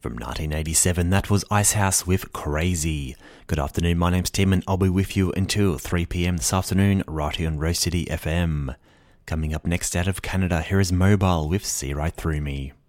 From 1987, that was Icehouse with Crazy. Good afternoon, my name's Tim and I'll be with you until 3pm this afternoon right here on Rose City FM. Coming up next out of Canada, here is Mobile with See Right Through Me.